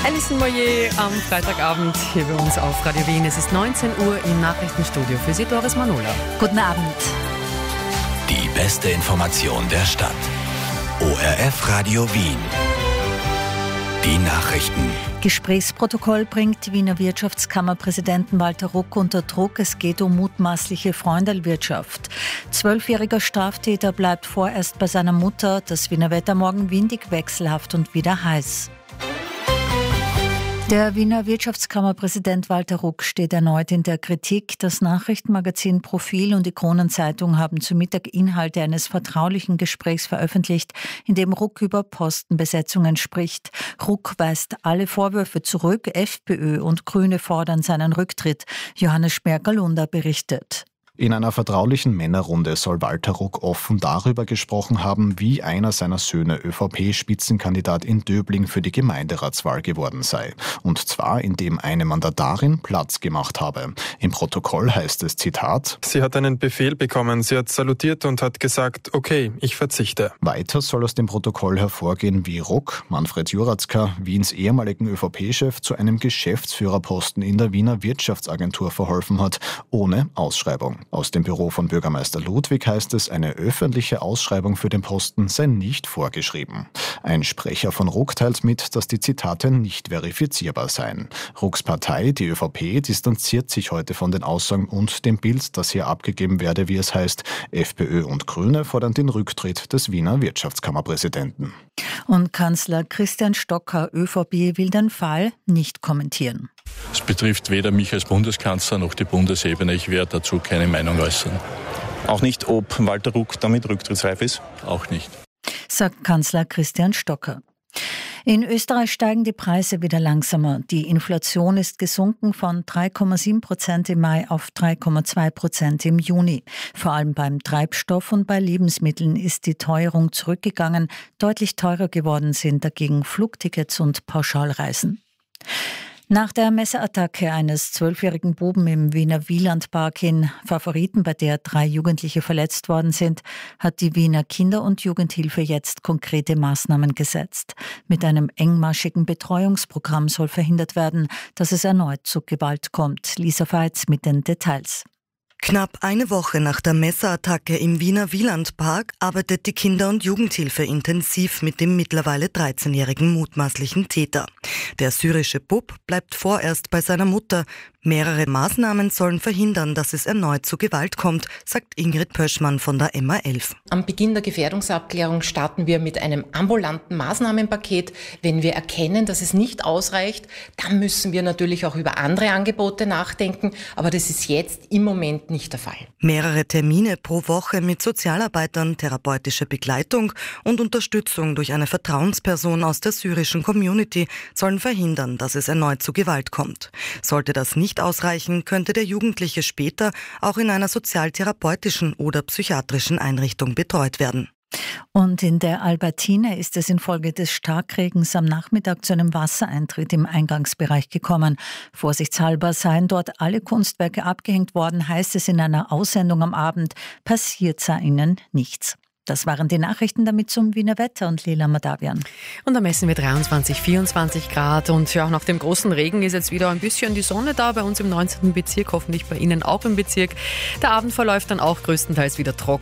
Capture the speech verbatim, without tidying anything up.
Alison Moyer am Freitagabend hier bei uns auf Radio Wien. Es ist neunzehn Uhr im Nachrichtenstudio. Für Sie Doris Manola. Guten Abend. Die beste Information der Stadt. O R F Radio Wien. Die Nachrichten. Gesprächsprotokoll bringt Wiener Wirtschaftskammerpräsidenten Walter Ruck unter Druck. Es geht um mutmaßliche Freundelwirtschaft. Zwölfjähriger Straftäter bleibt vorerst bei seiner Mutter. Das Wiener Wetter morgen windig, wechselhaft und wieder heiß. Der Wiener Wirtschaftskammerpräsident Walter Ruck steht erneut in der Kritik. Das Nachrichtenmagazin Profil und die Kronenzeitung haben zu Mittag Inhalte eines vertraulichen Gesprächs veröffentlicht, in dem Ruck über Postenbesetzungen spricht. Ruck weist alle Vorwürfe zurück. FPÖ und Grüne fordern seinen Rücktritt. Johannes Schmerger-Lunder berichtet. In einer vertraulichen Männerrunde soll Walter Ruck offen darüber gesprochen haben, wie einer seiner Söhne ÖVP-Spitzenkandidat in Döbling für die Gemeinderatswahl geworden sei. Und zwar, indem eine Mandatarin Platz gemacht habe. Im Protokoll heißt es, Zitat: Sie hat einen Befehl bekommen, sie hat salutiert und hat gesagt, okay, ich verzichte. Weiter soll aus dem Protokoll hervorgehen, wie Ruck, Manfred Juratzka, Wiens ehemaligen ÖVP-Chef, zu einem Geschäftsführerposten in der Wiener Wirtschaftsagentur verholfen hat, ohne Ausschreibung. Aus dem Büro von Bürgermeister Ludwig heißt es, eine öffentliche Ausschreibung für den Posten sei nicht vorgeschrieben. Ein Sprecher von Ruck teilt mit, dass die Zitate nicht verifizierbar seien. Rucks Partei, die ÖVP, distanziert sich heute von den Aussagen und dem Bild, das hier abgegeben werde, wie es heißt. FPÖ und Grüne fordern den Rücktritt des Wiener Wirtschaftskammerpräsidenten. Und Kanzler Christian Stocker, ÖVP, will den Fall nicht kommentieren. Es betrifft weder mich als Bundeskanzler noch die Bundesebene. Ich werde dazu keine Meinung äußern. Auch nicht, ob Walter Ruck damit rücktrittsreif ist? Auch nicht. Sagt Kanzler Christian Stocker. In Österreich steigen die Preise wieder langsamer. Die Inflation ist gesunken von drei Komma sieben Prozent im Mai auf drei Komma zwei Prozent im Juni. Vor allem beim Treibstoff und bei Lebensmitteln ist die Teuerung zurückgegangen. Deutlich teurer geworden sind dagegen Flugtickets und Pauschalreisen. Nach der Messerattacke eines zwölfjährigen Buben im Wiener Wielandpark in Favoriten, bei der drei Jugendliche verletzt worden sind, hat die Wiener Kinder- und Jugendhilfe jetzt konkrete Maßnahmen gesetzt. Mit einem engmaschigen Betreuungsprogramm soll verhindert werden, dass es erneut zu Gewalt kommt. Lisa Veitz mit den Details. Knapp eine Woche nach der Messerattacke im Wiener Wielandpark arbeitet die Kinder- und Jugendhilfe intensiv mit dem mittlerweile dreizehnjährigen mutmaßlichen Täter. Der syrische Bub bleibt vorerst bei seiner Mutter. Mehrere Maßnahmen sollen verhindern, dass es erneut zu Gewalt kommt, sagt Ingrid Pöschmann von der M A elf. Am Beginn der Gefährdungsabklärung starten wir mit einem ambulanten Maßnahmenpaket. Wenn wir erkennen, dass es nicht ausreicht, dann müssen wir natürlich auch über andere Angebote nachdenken. Aber das ist jetzt im Moment nicht der Fall. Mehrere Termine pro Woche mit Sozialarbeitern, therapeutische Begleitung und Unterstützung durch eine Vertrauensperson aus der syrischen Community sollen verhindern, dass es erneut zu Gewalt kommt. Sollte das nicht ausreichen, könnte der Jugendliche später auch in einer sozialtherapeutischen oder psychiatrischen Einrichtung betreut werden. Und in der Albertine ist es infolge des Starkregens am Nachmittag zu einem Wassereintritt im Eingangsbereich gekommen. Vorsichtshalber seien dort alle Kunstwerke abgehängt worden, heißt es in einer Aussendung am Abend. Passiert sei ihnen nichts. Das waren die Nachrichten, damit zum Wiener Wetter und Lila Madavian. Und da messen wir dreiundzwanzig, vierundzwanzig Grad. Und ja, nach dem großen Regen ist jetzt wieder ein bisschen die Sonne da bei uns im neunzehnten Bezirk, hoffentlich bei Ihnen auch im Bezirk. Der Abend verläuft dann auch größtenteils wieder trocken.